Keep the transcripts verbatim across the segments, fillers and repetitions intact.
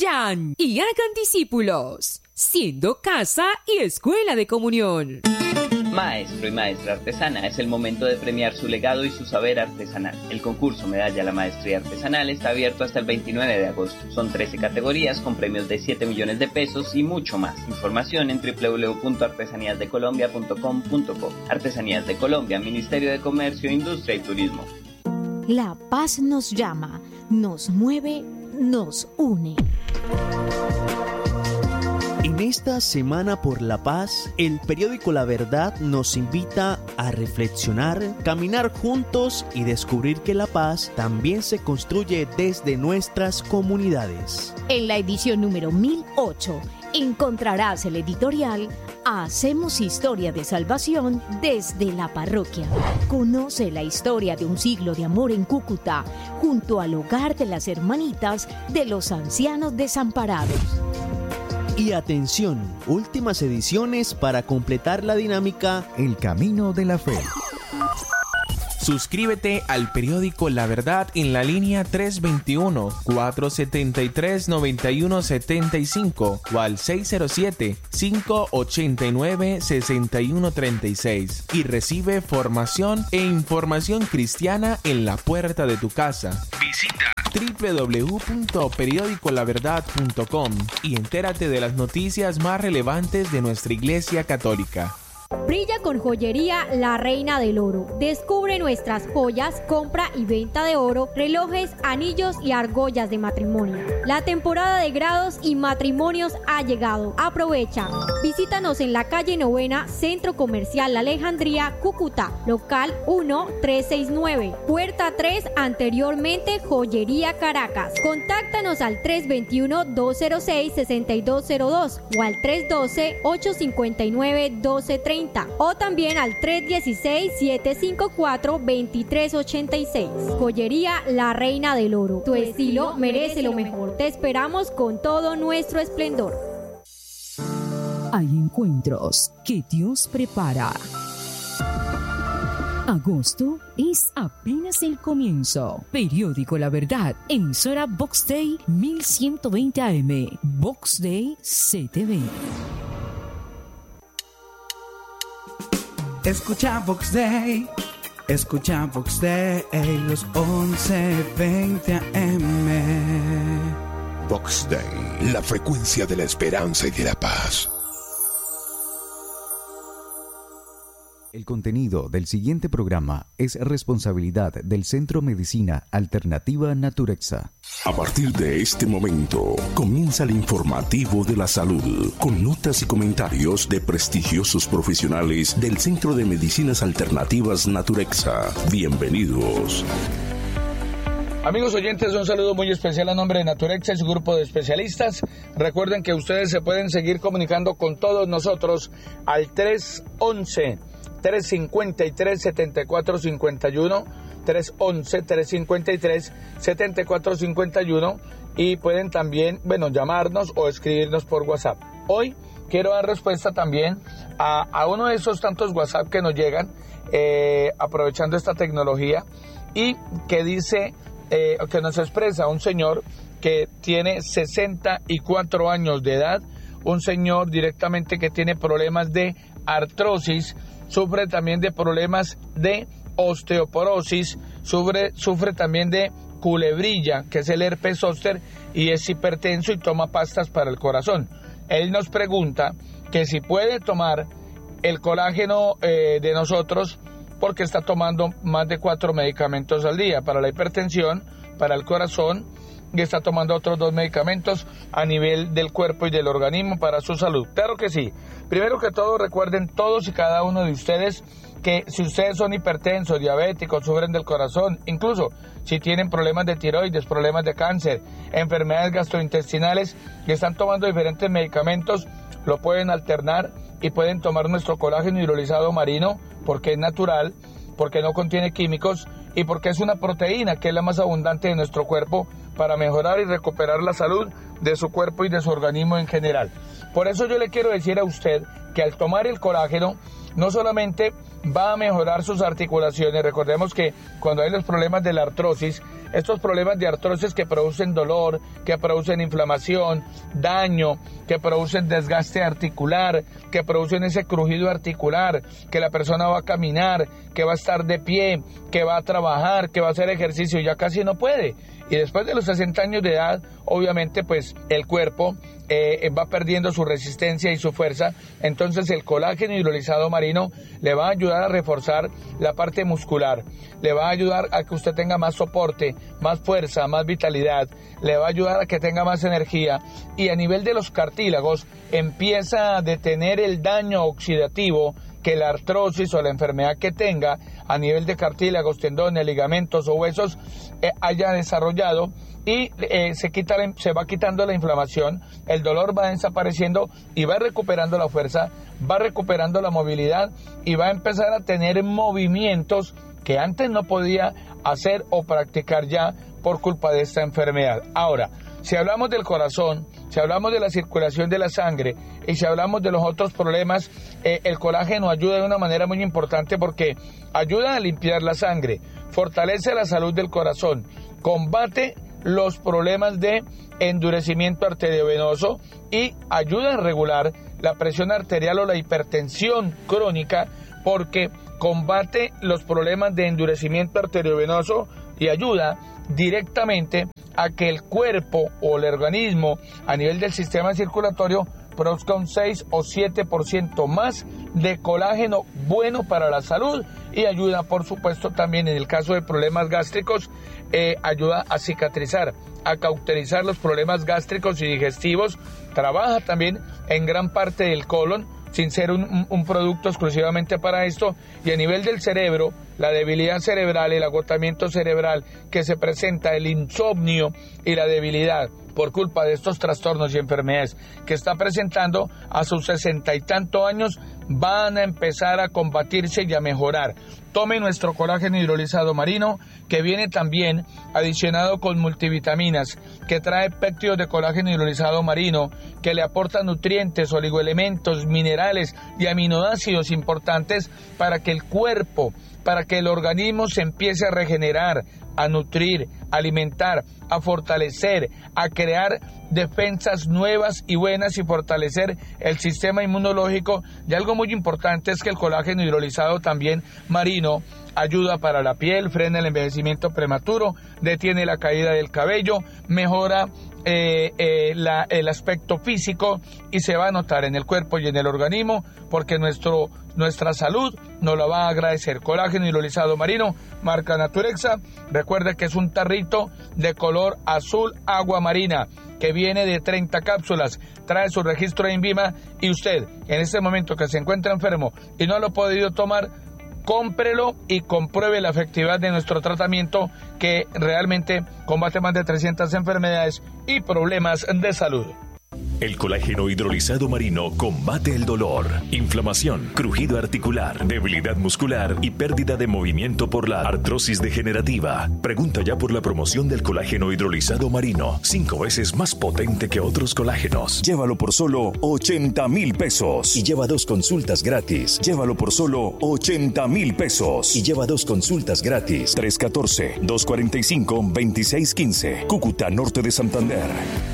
Vayan y hagan discípulos, siendo casa y escuela de comunión. Maestro y maestra artesana, es el momento de premiar su legado y su saber artesanal. El concurso Medalla a la Maestría Artesanal está abierto hasta el veintinueve de agosto. Son trece categorías con premios de siete millones de pesos y mucho más. Información en doble u doble u doble u punto artesanías de colombia punto com punto co. Artesanías de Colombia, Ministerio de Comercio, Industria y Turismo. La paz nos llama, nos mueve, nos une. En esta Semana por la Paz, el periódico La Verdad nos invita a reflexionar, caminar juntos y descubrir que la paz también se construye desde nuestras comunidades. En la edición número mil ocho encontrarás el editorial Hacemos Historia de Salvación desde la Parroquia. Conoce la historia de un siglo de amor en Cúcuta, junto al hogar de las hermanitas de los ancianos desamparados. Y atención, últimas ediciones para completar la dinámica El Camino de la Fe. Suscríbete al periódico La Verdad en la línea tres veintiuno, cuatrocientos setenta y tres, noventa y uno setenta y cinco o al seis cero siete, cinco ochenta y nueve, sesenta y uno treinta y seis y recibe formación e información cristiana en la puerta de tu casa. Visita doble u doble u doble u punto periódico la verdad punto com y entérate de las noticias más relevantes de nuestra Iglesia Católica. Brilla con joyería La Reina del Oro. Descubre nuestras joyas, compra y venta de oro, relojes, anillos y argollas de matrimonio. La temporada de grados y matrimonios ha llegado. Aprovecha. Visítanos en la calle Novena, Centro Comercial La Alejandría, Cúcuta, local uno tres seis nueve, puerta tres, anteriormente Joyería Caracas. Contáctanos al tres veintiuno, dos cero seis, sesenta y dos cero dos o al tres doce, ocho cincuenta y nueve, doce treinta. O también al tres dieciséis, siete cincuenta y cuatro, veintitrés ochenta y seis. Joyería La Reina del Oro. Tu estilo merece lo mejor. Te esperamos con todo nuestro esplendor. Hay encuentros que Dios prepara. Agosto es apenas el comienzo. Periódico La Verdad, emisora Vox Day mil ciento veinte A M, Vox Day C T V. Escucha Vox Day, escucha Vox Day, los once veinte A M. Vox Day, la frecuencia de la esperanza y de la paz. El contenido del siguiente programa es responsabilidad del Centro Medicina Alternativa Naturexa. A partir de este momento, comienza el informativo de la salud, con notas y comentarios de prestigiosos profesionales del Centro de Medicinas Alternativas Naturexa. Bienvenidos. Amigos oyentes, un saludo muy especial a nombre de Naturexa y su grupo de especialistas. Recuerden que ustedes se pueden seguir comunicando con todos nosotros al tres once, tres cincuenta y tres, setenta y cuatro cincuenta y uno, tres once, tres cincuenta y tres, setenta y cuatro cincuenta y uno y pueden también, bueno, llamarnos o escribirnos por WhatsApp. Hoy quiero dar respuesta también a, a uno de esos tantos WhatsApp que nos llegan eh, aprovechando esta tecnología y que dice, eh, que nos expresa un señor que tiene sesenta y cuatro años de edad, un señor directamente que tiene problemas de artrosis, sufre también de problemas de osteoporosis, sufre, sufre también de culebrilla, que es el herpes zóster, y es hipertenso y toma pastas para el corazón. Él nos pregunta que si puede tomar el colágeno eh, de nosotros, porque está tomando más de cuatro medicamentos al día, para la hipertensión, para el corazón, y está tomando otros dos medicamentos a nivel del cuerpo y del organismo para su salud. Claro que sí. Primero que todo, recuerden todos y cada uno de ustedes que si ustedes son hipertensos, diabéticos, sufren del corazón, incluso si tienen problemas de tiroides, problemas de cáncer, enfermedades gastrointestinales y están tomando diferentes medicamentos, lo pueden alternar y pueden tomar nuestro colágeno hidrolizado marino porque es natural, porque no contiene químicos y porque es una proteína que es la más abundante de nuestro cuerpo para mejorar y recuperar la salud de su cuerpo y de su organismo en general. Por eso yo le quiero decir a usted que al tomar el colágeno no solamente va a mejorar sus articulaciones. Recordemos que cuando hay los problemas de la artrosis, estos problemas de artrosis que producen dolor, que producen inflamación, daño, que producen desgaste articular, que producen ese crujido articular, que la persona va a caminar, que va a estar de pie, que va a trabajar, que va a hacer ejercicio, ya casi no puede. Y después de los sesenta años de edad, obviamente pues el cuerpo eh, va perdiendo su resistencia y su fuerza. Entonces el colágeno hidrolizado marino le va a ayudar a reforzar la parte muscular, le va a ayudar a que usted tenga más soporte, más fuerza, más vitalidad, le va a ayudar a que tenga más energía, y a nivel de los cartílagos empieza a detener el daño oxidativo que la artrosis o la enfermedad que tenga a nivel de cartílagos, tendones, ligamentos o huesos eh, haya desarrollado, y eh, se, quita la, se va quitando la inflamación, el dolor va desapareciendo y va recuperando la fuerza, va recuperando la movilidad y va a empezar a tener movimientos que antes no podía hacer o practicar ya por culpa de esta enfermedad. Ahora, si hablamos del corazón, si hablamos de la circulación de la sangre y si hablamos de los otros problemas, eh, el colágeno ayuda de una manera muy importante porque ayuda a limpiar la sangre, fortalece la salud del corazón, combate los problemas de endurecimiento arteriovenoso y ayuda a regular la presión arterial o la hipertensión crónica, porque combate los problemas de endurecimiento arteriovenoso y ayuda directamente a que el cuerpo o el organismo a nivel del sistema circulatorio produzca un seis o siete por ciento más de colágeno, bueno para la salud, y ayuda por supuesto también en el caso de problemas gástricos, eh, ayuda a cicatrizar, a cauterizar los problemas gástricos y digestivos, trabaja también en gran parte del colon, sin ser un, un producto exclusivamente para esto, y a nivel del cerebro, la debilidad cerebral, el agotamiento cerebral que se presenta, el insomnio y la debilidad por culpa de estos trastornos y enfermedades que está presentando a sus sesenta y tantos años, van a empezar a combatirse y a mejorar. Tome nuestro colágeno hidrolizado marino, que viene también adicionado con multivitaminas, que trae péptidos de colágeno hidrolizado marino, que le aporta nutrientes, oligoelementos, minerales y aminoácidos importantes para que el cuerpo, para que el organismo se empiece a regenerar, a nutrir, a alimentar, a fortalecer, a crear defensas nuevas y buenas y fortalecer el sistema inmunológico. Y algo muy importante es que el colágeno hidrolizado también marino ayuda para la piel, frena el envejecimiento prematuro, detiene la caída del cabello, mejora eh, eh, la, el aspecto físico, y se va a notar en el cuerpo y en el organismo, porque nuestro, nuestra salud nos la va a agradecer. Colágeno hidrolizado marino, marca Naturexa. Recuerde que es un tarrito de color azul agua marina, que viene de treinta cápsulas, trae su registro de INVIMA, y usted, en este momento que se encuentra enfermo y no lo ha podido tomar, cómprelo y compruebe la efectividad de nuestro tratamiento, que realmente combate más de trescientas enfermedades y problemas de salud. El colágeno hidrolizado marino combate el dolor, inflamación, crujido articular, debilidad muscular y pérdida de movimiento por la artrosis degenerativa. Pregunta ya por la promoción del colágeno hidrolizado marino, cinco veces más potente que otros colágenos. Llévalo por solo ochenta mil pesos y lleva dos consultas gratis. Llévalo por solo ochenta mil pesos y lleva dos consultas gratis. tres uno cuatro, dos cuatro cinco, dos seis uno cinco, Cúcuta, norte de Santander.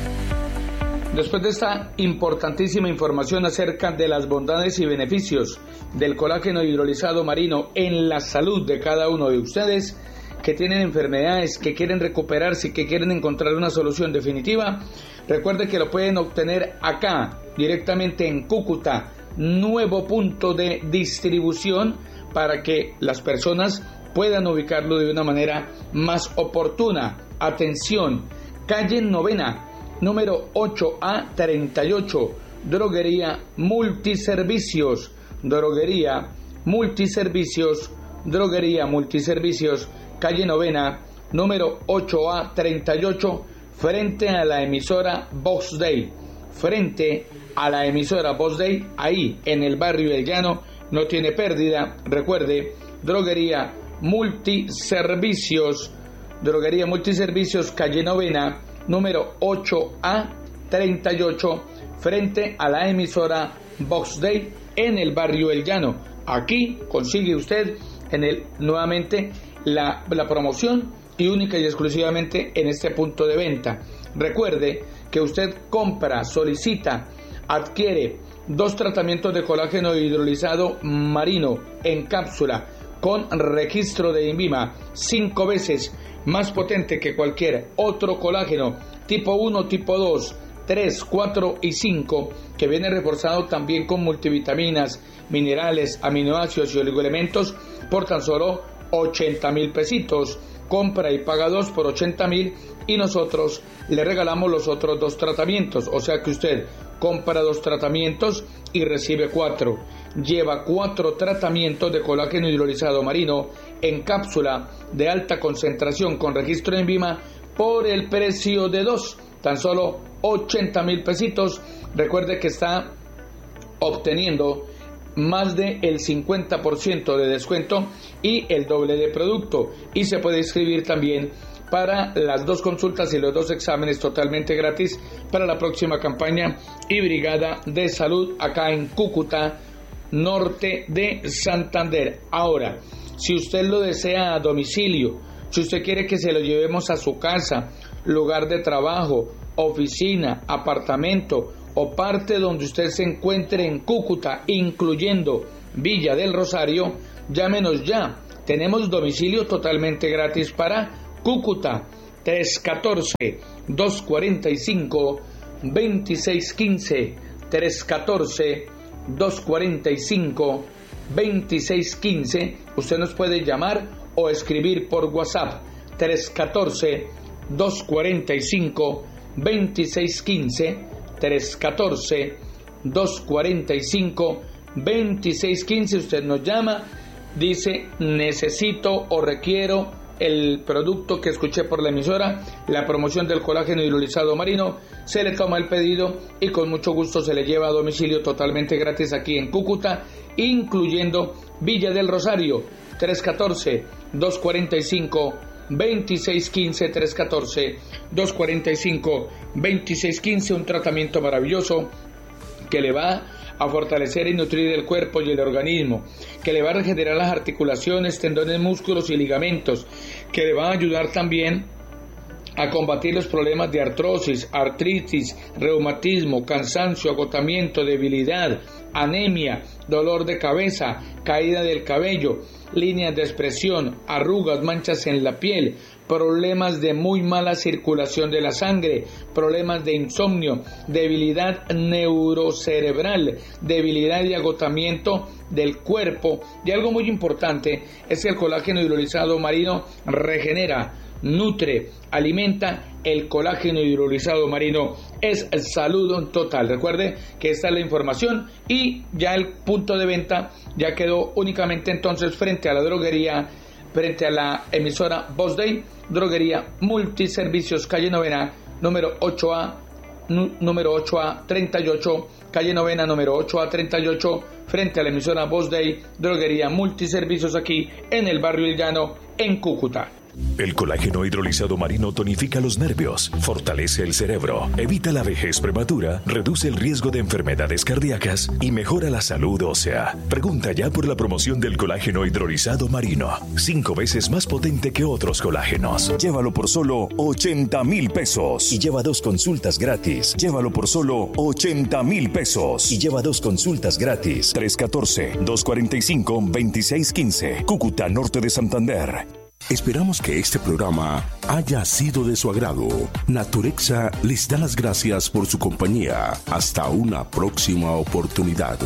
Después de esta importantísima información acerca de las bondades y beneficios del colágeno hidrolizado marino en la salud de cada uno de ustedes que tienen enfermedades, que quieren recuperarse y que quieren encontrar una solución definitiva, recuerde que lo pueden obtener acá, directamente en Cúcuta, nuevo punto de distribución, para que las personas puedan ubicarlo de una manera más oportuna. Atención, calle Novena, número ocho A treinta y ocho, Droguería Multiservicios, Droguería Multiservicios, Droguería Multiservicios, calle Novena, número ocho A treinta y ocho, frente a la emisora Vox Day, frente a la emisora Vox Day, ahí en el barrio El Llano, no tiene pérdida. Recuerde, Droguería Multiservicios, Droguería Multiservicios, calle Novena, número ocho A treinta y ocho, frente a la emisora Vox Day, en el barrio El Llano. Aquí consigue usted en el, nuevamente la, la promoción y única y exclusivamente en este punto de venta. Recuerde que usted compra, solicita, adquiere dos tratamientos de colágeno hidrolizado marino en cápsula con registro de INVIMA, cinco veces más potente que cualquier otro colágeno, tipo uno, tipo dos, tres, cuatro y cinco, que viene reforzado también con multivitaminas, minerales, aminoácidos y oligoelementos por tan solo ochenta mil pesitos. Compra y paga dos por ochenta mil y nosotros le regalamos los otros dos tratamientos, o sea que usted compra dos tratamientos y recibe cuatro. Lleva cuatro tratamientos de colágeno hidrolizado marino en cápsula de alta concentración con registro en INVIMA por el precio de dos, tan solo ochenta mil pesitos. Recuerde que está obteniendo más del cincuenta por ciento de descuento y el doble de producto, y se puede inscribir también para las dos consultas y los dos exámenes totalmente gratis para la próxima campaña y brigada de salud acá en Cúcuta, norte de Santander. Ahora, si usted lo desea a domicilio, si usted quiere que se lo llevemos a su casa, lugar de trabajo, oficina, apartamento o parte donde usted se encuentre en Cúcuta, incluyendo Villa del Rosario, llámenos ya. Tenemos domicilio totalmente gratis para Cúcuta, tres uno cuatro, dos cuatro cinco, dos seis uno cinco, tres uno cuatro, dos cuatro cinco, dos seis uno cinco. Usted nos puede llamar o escribir por WhatsApp, tres uno cuatro, dos cuatro cinco, dos seis uno cinco, tres uno cuatro, dos cuatro cinco, dos seis uno cinco. Usted nos llama, dice necesito o requiero el producto que escuché por la emisora, la promoción del colágeno hidrolizado marino, se le toma el pedido y con mucho gusto se le lleva a domicilio totalmente gratis aquí en Cúcuta, incluyendo Villa del Rosario, tres uno cuatro, dos cuatro cinco, dos seis uno cinco, tres uno cuatro, dos cuatro cinco, dos seis uno cinco, un tratamiento maravilloso que le va a fortalecer y nutrir el cuerpo y el organismo, que le va a regenerar las articulaciones, tendones, músculos y ligamentos, que le va a ayudar también a combatir los problemas de artrosis, artritis, reumatismo, cansancio, agotamiento, debilidad, anemia, dolor de cabeza, caída del cabello, líneas de expresión, arrugas, manchas en la piel, problemas de muy mala circulación de la sangre, problemas de insomnio, debilidad neurocerebral, debilidad y agotamiento del cuerpo. Y algo muy importante es que el colágeno hidrolizado marino regenera, nutre, alimenta. El colágeno hidrolizado marino es salud total. Recuerde que esta es la información y ya el punto de venta ya quedó únicamente entonces frente a la droguería, frente a la emisora Voz Day, droguería Multiservicios, calle Novena, número ocho A, número ocho A treinta y ocho, calle Novena, número ocho A treinta y ocho, frente a la emisora Voz Day, droguería Multiservicios aquí en el barrio El Llano, en Cúcuta. El colágeno hidrolizado marino tonifica los nervios, fortalece el cerebro, evita la vejez prematura, reduce el riesgo de enfermedades cardíacas y mejora la salud ósea. Pregunta ya por la promoción del colágeno hidrolizado marino, cinco veces más potente que otros colágenos. Llévalo por solo ochenta mil pesos y lleva dos consultas gratis. Llévalo por solo ochenta mil pesos y lleva dos consultas gratis. tres uno cuatro, dos cuatro cinco, dos seis uno cinco, Cúcuta, norte de Santander. Esperamos que este programa haya sido de su agrado. Naturexa les da las gracias por su compañía. Hasta una próxima oportunidad.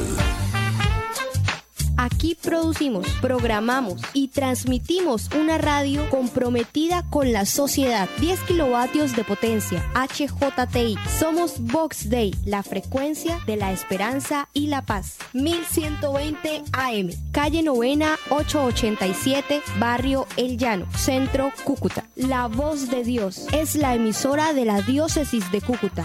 Aquí producimos, programamos y transmitimos una radio comprometida con la sociedad. diez kilovatios de potencia, H J T I. Somos Vox Day, la frecuencia de la esperanza y la paz. mil ciento veinte A M, calle Novena, ochocientos ochenta y siete, barrio El Llano, centro Cúcuta. La voz de Dios es la emisora de la diócesis de Cúcuta.